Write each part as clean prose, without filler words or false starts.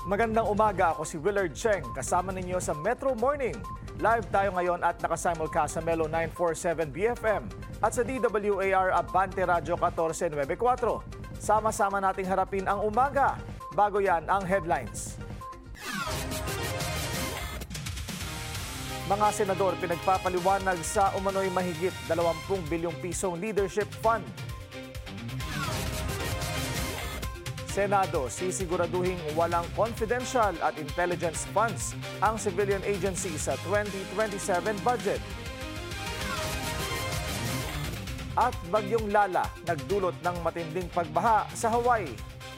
Magandang umaga, ako si Willard Cheng, kasama ninyo sa Metro Morning. Live tayo ngayon at nakasimulcast sa Melo 947 BFM at sa DWAR Abante Radio 1494. Sama-sama nating harapin ang umaga. Bago yan ang headlines. Mga senador pinagpapaliwanag sa umano'y mahigit 20 bilyong pisong leadership fund. Senado, sisiguraduhing walang confidential at intelligence funds ang civilian agency sa 2027 budget. At bagyong Lala, nagdulot ng matinding pagbaha sa Hawaii.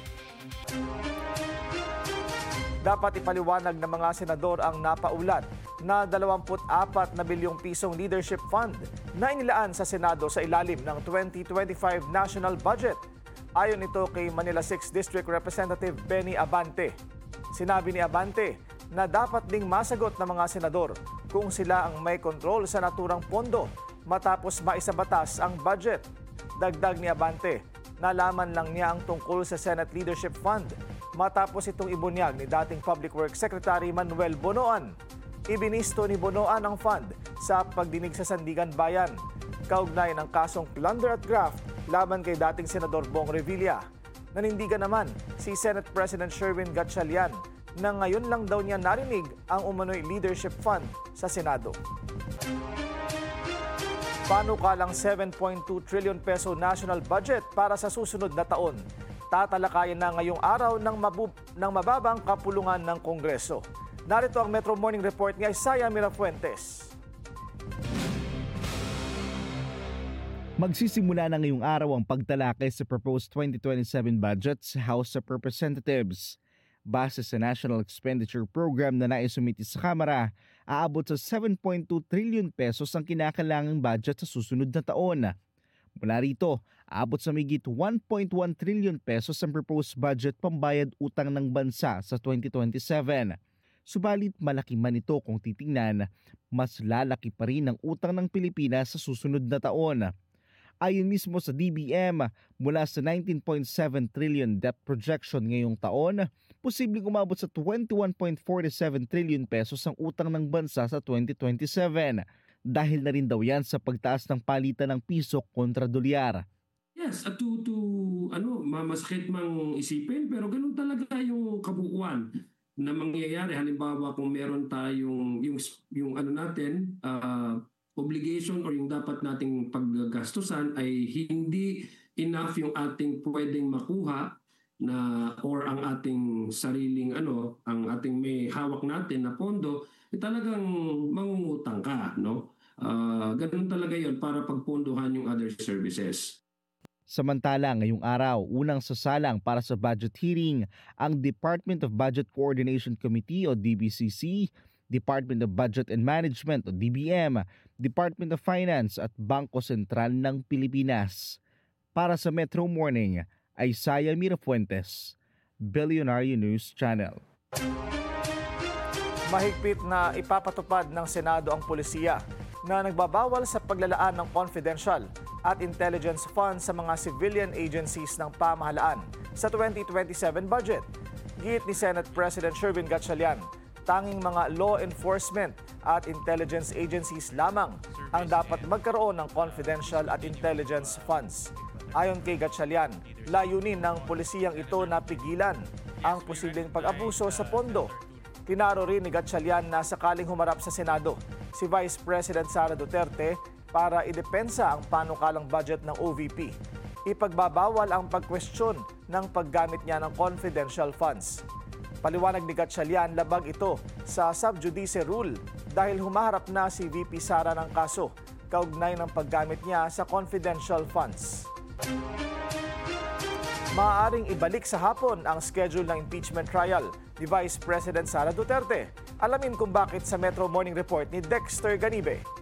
Dapat ipaliwanag ng mga senador ang napaulat na 24 na bilyong pisong leadership fund na inilaan sa Senado sa ilalim ng 2025 national budget. Ayon ito kay Manila 6th District Representative Benny Abante. Sinabi ni Abante na dapat ding masagot ng mga senador kung sila ang may kontrol sa naturang pondo matapos maisabatas ang budget. Dagdag ni Abante, nalaman lang niya ang tungkol sa Senate Leadership Fund matapos itong ibunyag ni dating Public Works Secretary Manuel Bonoan. Ibinisto ni Bonoan ang fund sa pagdinig sa Sandigan Bayan, kaugnay ng kasong plunder at graft laban kay dating Senador Bong Revilla. Nanindigan naman si Senate President Sherwin Gatchalian na ngayon lang daw niya narinig ang umano'y leadership fund sa Senado. Panukalang 7.2 trillion peso national budget para sa susunod na taon. Tatalakayan na ngayong araw ng mababang kapulungan ng Kongreso. Narito ang Metro Morning Report ni Isaiah Mirafuentes. Magsisimula na ngayong araw ang pagtalakay sa proposed 2027 budget sa House of Representatives. Base sa National Expenditure Program na naisumiti sa Kamara, aabot sa 7.2 trillion pesos ang kinakailangang budget sa susunod na taon. Mula rito, aabot sa mahigit 1.1 trillion pesos ang proposed budget pambayad utang ng bansa sa 2027. Subalit malaki man ito kung titingnan, mas lalaki pa rin ang utang ng Pilipinas sa susunod na taon. Ayon mismo sa DBM, mula sa 19.7 trillion debt projection ngayong taon, posibleng umabot sa 21.47 trillion pesos ang utang ng bansa sa 2027. Dahil na rin daw yan sa pagtaas ng palitan ng piso kontra dolyar. Yes, at masakit mang isipin, pero ganun talaga yung kabuuan na mangyayari. Halimbawa kung meron tayong yung obligation or yung dapat nating paggagastusan ay hindi enough yung ating pwedeng makuha na or ang ating sariling ang ating may hawak natin na pondo, talagang mangungutang ka, no? Ganun talaga 'yon para pagpondohan yung other services. Samantala, ngayong araw, unang sasalang para sa budget hearing ang Department of Budget Coordination Committee o DBCC, Department of Budget and Management o DBM, Department of Finance at Bangko Sentral ng Pilipinas. Para sa Metro Morning, Isaiah Mirafuentes, Billionaire News Channel. Mahigpit na ipapatupad ng Senado ang pulisiya na nagbabawal sa paglalaan ng confidential at intelligence funds sa mga civilian agencies ng pamahalaan sa 2027 budget. Giit ni Senate President Sherwin Gatchalian, tanging mga law enforcement at intelligence agencies lamang ang dapat magkaroon ng confidential at intelligence funds. Ayon kay Gatchalian, layunin ng pulisiyang ito na pigilan ang posibleng pag-abuso sa pondo. Tinaro rin ni Gatchalian na sakaling humarap sa Senado si Vice President Sara Duterte para idepensa ang panukalang budget ng OVP. Ipagbabawal ang pagkwestiyon ng paggamit niya ng confidential funds. Paliwanag ni Gatchalian, labag ito sa sub judice rule dahil humaharap na si VP Sara ng kaso kaugnay ng paggamit niya sa confidential funds. Maaaring ibalik sa hapon ang schedule ng impeachment trial ni Vice President Sara Duterte. Alamin kung bakit sa Metro Morning Report ni Dexter Ganibe.